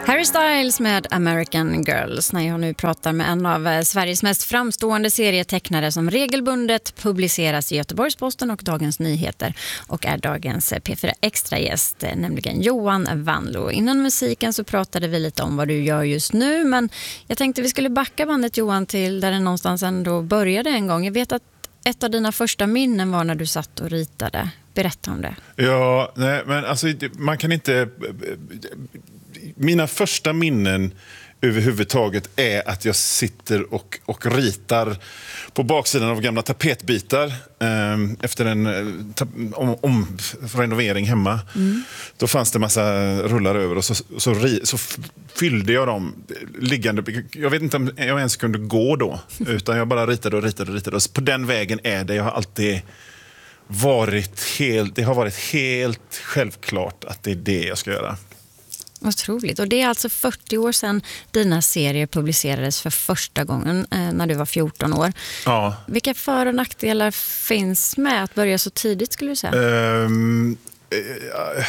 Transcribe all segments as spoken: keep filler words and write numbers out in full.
Harry Styles med American Girls, när jag nu pratar med en av Sveriges mest framstående serietecknare som regelbundet publiceras i Göteborgs-Posten och Dagens Nyheter och är dagens P fyra Extra-gäst, nämligen Johan Wanlo. Innan musiken så pratade vi lite om vad du gör just nu, men jag tänkte vi skulle backa bandet, Johan, till där det någonstans ändå började en gång. Jag vet att ett av dina första minnen var när du satt och ritade. Berätta om det. Ja, nej, men alltså man kan inte... Mina första minnen överhuvudtaget är att jag sitter och, och ritar på baksidan av gamla tapetbitar eh, efter en ta, om, om renovering hemma. Mm. Då fanns det massa rullar över och så, så, ri, så fyllde jag dem liggande. Jag vet inte om jag ens kunde gå då, utan jag bara ritade och ritade och ritade. Och på den vägen är det. Jag har alltid varit helt, det har varit helt självklart att det är det jag ska göra. Otroligt. Och det är alltså fyrtio år sedan dina serier publicerades för första gången eh, när du var fjorton år. Ja. Vilka för- och nackdelar finns med att börja så tidigt, skulle du säga? Um, uh,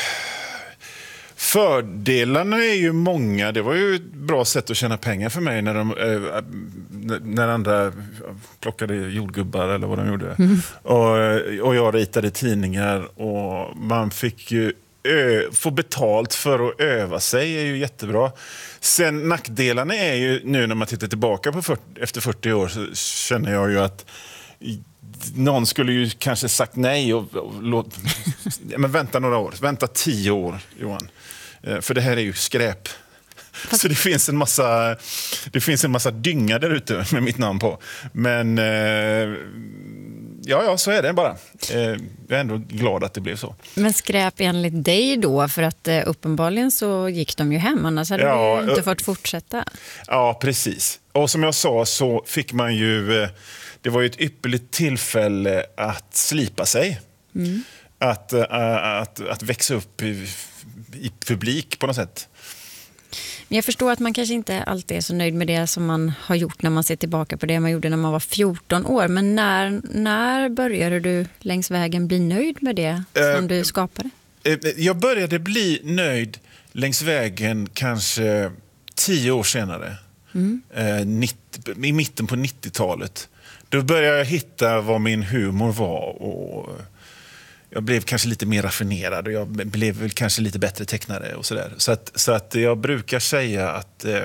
fördelarna är ju många. Det var ju ett bra sätt att tjäna pengar för mig när, de, uh, när andra plockade jordgubbar eller vad de gjorde. Mm. Och, och jag ritade tidningar och man fick ju Ö, få betalt för att öva sig är ju jättebra. Sen nackdelarna är ju, nu när man tittar tillbaka på fyrtio, efter fyrtio år, så känner jag ju att någon skulle ju kanske sagt nej och, och låt, men vänta några år, vänta tio år, Johan, för det här är ju skräp. Så det finns en massa det finns en massa dynga där ute med mitt namn på. Men eh, ja, ja, så är det bara. Eh, jag är ändå glad att det blev så. Men skräp enligt dig då? För att eh, uppenbarligen så gick de ju hem, annars hade ja, du inte fått fortsätta. Ja, precis. Och som jag sa så fick man ju, eh, det var ju ett ypperligt tillfälle att slipa sig. Mm. Att, äh, att, att växa upp i, i publik på något sätt. Men jag förstår att man kanske inte alltid är så nöjd med det som man har gjort när man ser tillbaka på det man gjorde när man var fjorton år. Men när, när började du längs vägen bli nöjd med det som uh, du skapade? Uh, jag började bli nöjd längs vägen kanske tio år senare. Mm. Uh, nittio, i mitten på nittiotalet. Då började jag hitta vad min humor var och... Jag blev kanske lite mer raffinerad och jag blev väl kanske lite bättre tecknare och sådär. Så att, så att jag brukar säga att eh,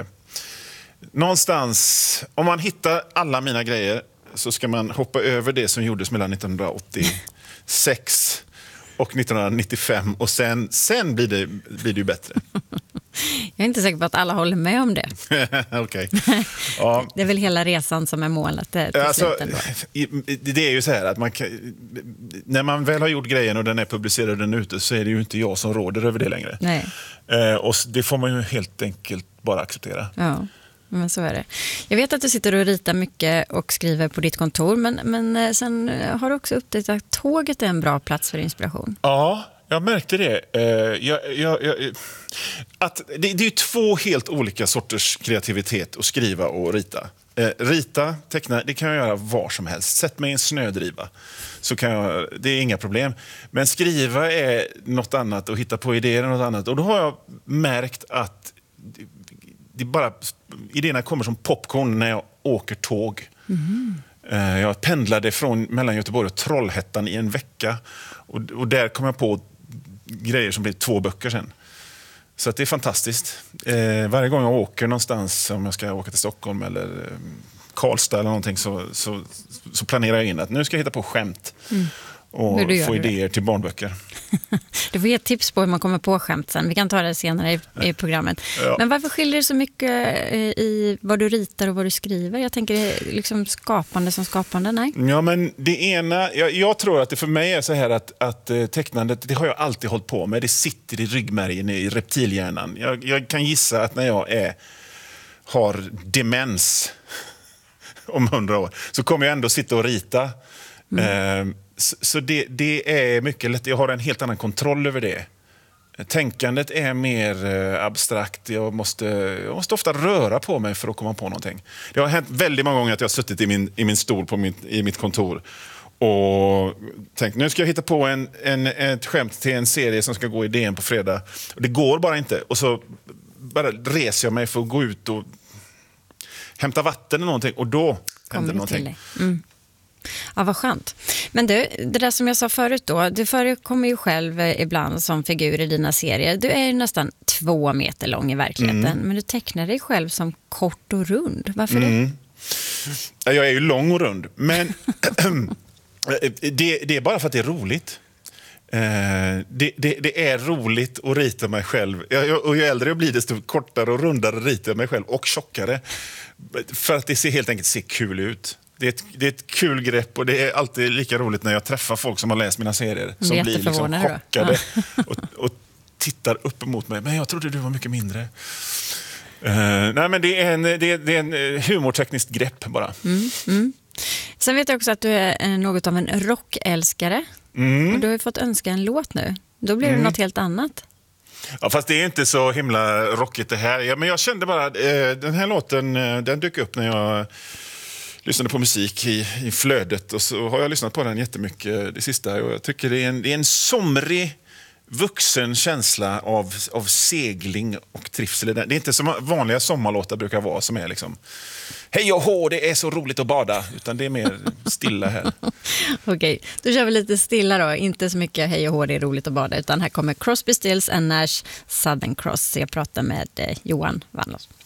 någonstans, om man hittar alla mina grejer så ska man hoppa över det som gjordes mellan nittonhundraåttiosex och nittonhundranittiofem och sen, sen blir, det, blir det ju bättre. Jag är inte säker på att alla håller med om det. Okej. Ja. Det är väl hela resan som är målet till alltså, sluten då. Det är ju så här att man kan, när man väl har gjort grejen och den är publicerad och den är ute, så är det ju inte jag som råder över det längre. Nej. Eh, och det får man ju helt enkelt bara acceptera. Ja. Men så är det. Jag vet att du sitter och ritar mycket och skriver på ditt kontor, men, men sen har du också upptäckt att tåget är en bra plats för inspiration. Ja, jag märkte det. Uh, jag, jag, jag, att det, det är ju två helt olika sorters kreativitet att skriva och rita. Uh, rita, teckna, det kan jag göra var som helst. Sätt mig i en snödriva, så kan jag, det är inga problem. Men skriva är något annat och hitta på idéer är något annat. Och då har jag märkt att det bara, idéerna kommer som popcorn när jag åker tåg. Mm. Uh, jag pendlade från mellan Göteborg och Trollhättan i en vecka. Och, och där kom jag på grejer som blev två böcker sen. Så att det är fantastiskt. Eh, varje gång jag åker någonstans, om jag ska åka till Stockholm eller eh, Karlstad eller någonting, så, så, så planerar jag in att nu ska jag hitta på skämt. Mm. Och få idéer till barnböcker. Du får ge tips på hur man kommer på skämt sen. Vi kan ta det senare i, i programmet. Ja. Men varför skiljer det så mycket i vad du ritar och vad du skriver? Jag tänker liksom skapande som skapande, nej? Ja, men det ena... Jag, jag tror att det för mig är så här att, att tecknandet, det har jag alltid hållit på med. Det sitter i ryggmärgen, i reptilhjärnan. Jag, jag kan gissa att när jag är, har demens om hundra år, så kommer jag ändå sitta och rita. Mm. Eh, Så det, det är mycket lätt. Jag har en helt annan kontroll över det. Tänkandet är mer eh, abstrakt. Jag måste, jag måste ofta röra på mig för att komma på någonting. Det har hänt väldigt många gånger att jag har suttit i min, i min stol på mitt, i mitt kontor och tänkt, nu ska jag hitta på en, en, ett skämt till en serie som ska gå i D N på fredag. Och det går bara inte. Och så bara reser jag mig för att gå ut och hämta vatten eller någonting. Och då händer Kommer någonting. till dig. Mm. Ja, vad skönt. Men du, det där som jag sa förut då, du förekommer ju själv ibland som figur i dina serier. Du är ju nästan två meter lång i verkligheten, mm. men du tecknar dig själv som kort och rund. Varför mm. det? Jag är ju lång och rund, men det, det är bara för att det är roligt. Det, det, det är roligt att rita mig själv. Jag, och ju äldre jag blir, desto kortare och rundare ritar jag mig själv, och tjockare. För att det ser helt enkelt ser kul ut. Det är, ett, det är ett kul grepp, och det är alltid lika roligt när jag träffar folk som har läst mina serier. Som blir liksom chockade och, och tittar upp mot mig. Men jag trodde du var mycket mindre. Uh, nej, men det är en, det är, det är en humortekniskt grepp bara. Mm, mm. Sen vet jag också att du är något av en rockälskare. Mm. Och du har ju fått önska en låt nu. Då blir det mm. något helt annat. Ja, fast det är inte så himla rockigt det här. Ja, men jag kände bara, eh, den här låten, eh, den dök upp när jag lyssnade på musik i, i flödet. Och så har jag lyssnat på den jättemycket det sista. Och jag tycker det är en, det är en somrig, vuxen känsla av, av segling och trivsel. Det är inte som vanliga sommarlåtar brukar vara, som är liksom hej och hå, det är så roligt att bada. Utan det är mer stilla här. Okej, då kör vi lite stilla då. Inte så mycket hej och hå, det är roligt att bada. Utan här kommer Crosby, Stills and Nash, Southern Cross. Jag pratar med eh, Johan Wannlös.